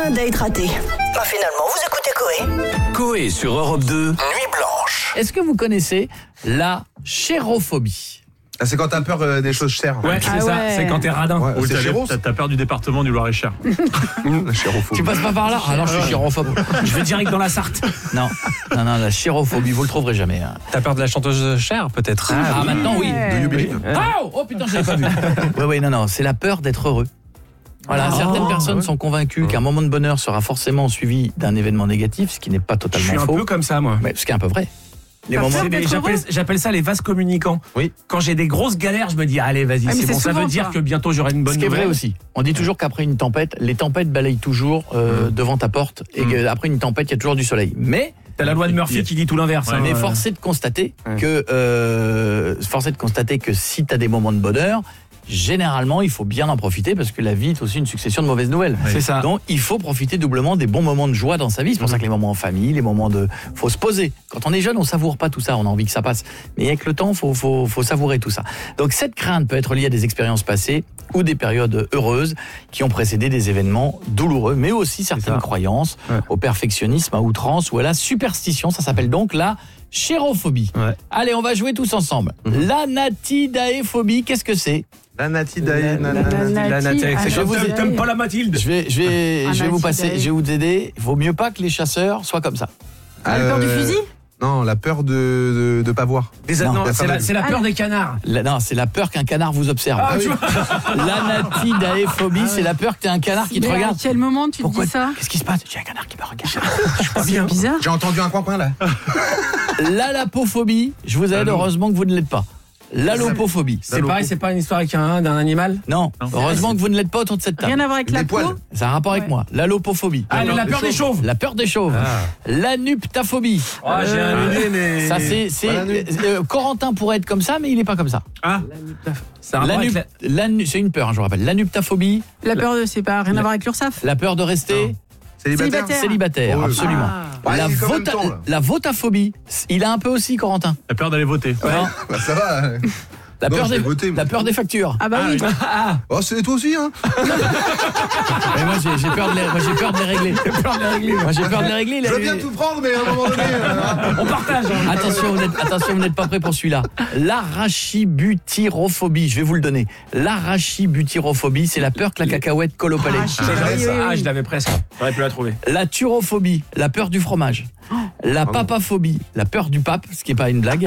Un date raté. Finalement, vous écoutez Coé. Coé sur Europe 2, Nuit Blanche. Est-ce que vous connaissez la chérophobie ? Ah, c'est quand t'as peur des choses chères. Ouais, c'est ça, c'est quand t'es radin. Ouais, Ou c'est chéros. t'as peur du département du Loir-et-Cher. La chérophobie. Tu passes pas par là ? Ah non, je suis chérophobe. Je vais direct dans la Sarthe. Non, la chérophobie, vous le trouverez jamais. Hein. T'as peur de la chanteuse Cher, peut-être? Ah, maintenant, oui. De Yubi. Oh putain, je l'avais pas vu. Oui, non, c'est la peur d'être heureux. Voilà, certaines personnes sont convaincues qu'un moment de bonheur sera forcément suivi d'un événement négatif, ce qui n'est pas Je totalement suis un faux. peu comme ça, moi. Mais ce qui est un peu vrai. Les moments J'appelle ça les vases communicants. Oui. Quand j'ai des grosses galères, je me dis allez, vas-y, c'est bon, ça veut dire que bientôt j'aurai une bonne Ce qui est nouvelle. vrai aussi. On dit toujours qu'après une tempête, les tempêtes balayent toujours devant ta porte et qu'après une tempête, il y a toujours du soleil. Mais T'as la loi de Murphy qui dit tout l'inverse. mais force est de constater que si tu as des moments de bonheur, généralement, il faut bien en profiter parce que la vie est aussi une succession de mauvaises nouvelles. C'est ça. Donc, il faut profiter doublement des bons moments de joie dans sa vie. C'est pour ça que les moments en famille, les moments de... faut se poser. Quand on est jeune, on savoure pas tout ça, on a envie que ça passe. Mais avec le temps, faut savourer tout ça. Donc, cette crainte peut être liée à des expériences passées ou des périodes heureuses qui ont précédé des événements douloureux, mais aussi certaines croyances au perfectionnisme à outrance ou à la superstition. Ça s'appelle donc la chérophobie. Ouais. Allez, on va jouer tous ensemble. L'anatidaéphobie, qu'est-ce que c'est ? L'anatidae. T'aimes pas la Mathilde? Je vais vous passer, je vais vous aider. Il vaut mieux pas que les chasseurs soient comme ça. La peur du fusil ? Non, la peur de pas voir. C'est la peur des canards. Non, c'est la peur qu'un canard vous observe. L'anatidaéphobie, c'est la peur que t'aies un canard qui te regarde. À quel moment tu Pourquoi dis ça ? Qu'est-ce qui se passe ? J'ai un canard qui me regarde. C'est bizarre. J'ai entendu un coin là. L'alapophobie, je vous aide, heureusement que vous ne l'êtes pas. L'alopophobie. C'est pareil, c'est pas une histoire avec d'un animal? Non, heureusement que vous ne l'êtes pas autour de cette table. Rien à voir avec la peau. Ça a un rapport avec moi. L'alopophobie. Ah, la peur des chauves. La peur des chauves. L'anuptaphobie. J'ai un idée, mais... Ça, Corentin pourrait être comme ça, mais il n'est pas comme ça. Ah, c'est une peur, je vous rappelle. L'anuptaphobie. La peur de, c'est pas rien à voir avec l'URSSAF. La peur de rester... Célibataire, Oh, absolument. La votaphobie, il a un peu aussi, Corentin. La peur d'aller voter. Non. Bah, ça va. La Non, peur des factures. Ah bah oui. Oh, c'est toi aussi, hein. Et moi, j'ai peur de les régler. Moi, j'ai peur de les régler. Je veux bien tout prendre, mais à un moment donné... On partage. Attention, vous n'êtes pas prêts pour celui-là. L'arachibutyrophobie, je vais vous le donner. L'arachibutyrophobie, c'est la peur que la cacahuète colle au palais. Je l'avais presque. J'aurais pu la trouver. La turophobie, la peur du fromage. La papaphobie, la peur du pape, ce qui n'est pas une blague.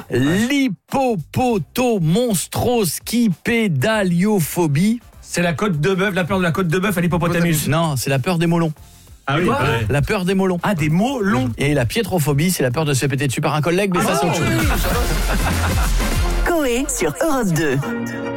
L'hippopotomonstrosquipédaliophobie. C'est la côte de bœuf, la peur de la côte de bœuf à l'hippopotamus. Non, c'est la peur des molons. Ah oui, La peur des molons. Ah, des mots longs. Et la piétrophobie, c'est la peur de se péter dessus par un collègue, mais ça c'est autre chose. Coé sur Europe 2.